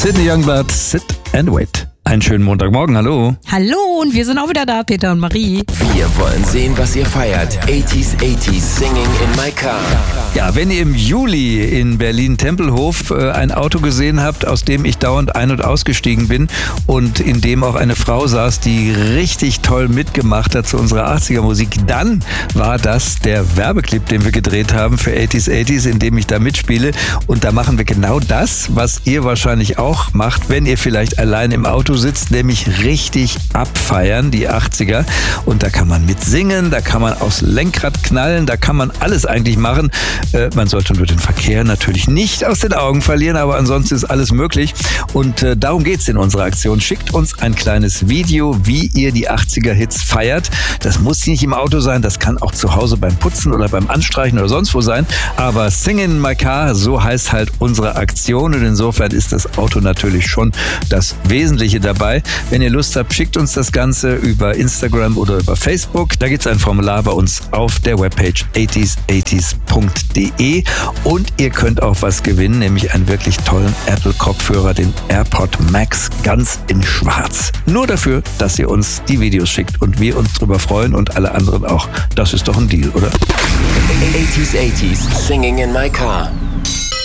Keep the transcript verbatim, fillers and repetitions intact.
Sydney Youngblood, Sit and Wait. Einen schönen Montagmorgen, hallo. Hallo, und wir sind auch wieder da, Peter und Marie. Wir wollen sehen, was ihr feiert. achtziger, achtziger, Singing in my car. Ja, wenn ihr im Juli in Berlin-Tempelhof äh, ein Auto gesehen habt, aus dem ich dauernd ein- und ausgestiegen bin und in dem auch eine Frau saß, die richtig toll mitgemacht hat zu unserer achtziger-Musik, dann war das der Werbeclip, den wir gedreht haben für achtziger, achtziger, in dem ich da mitspiele. Und da machen wir genau das, was ihr wahrscheinlich auch macht, wenn ihr vielleicht allein im Auto sitzt, nämlich richtig abfeiern, die achtziger. Und da kann man mit singen, da kann man aufs Lenkrad knallen, da kann man alles eigentlich machen. Äh, man sollte nur den Verkehr natürlich nicht aus den Augen verlieren, aber ansonsten ist alles möglich. Und äh, darum geht's in unserer Aktion. Schickt uns ein kleines Video, wie ihr die achtziger-Hits feiert. Das muss nicht im Auto sein, das kann auch zu Hause beim Putzen oder beim Anstreichen oder sonst wo sein. Aber Sing in My Car, so heißt halt unsere Aktion. Und insofern ist das Auto natürlich schon das Wesentliche dabei. Wenn ihr Lust habt, schickt uns das Ganze über Instagram oder über Facebook. Da gibt es ein Formular bei uns auf der Webpage achtziger achtziger punkt de und ihr könnt auch was gewinnen, nämlich einen wirklich tollen Apple-Kopfhörer, den AirPod Max, ganz in schwarz. Nur dafür, dass ihr uns die Videos schickt und wir uns drüber freuen und alle anderen auch. Das ist doch ein Deal, oder? achtziger, achtziger, Singing in my car.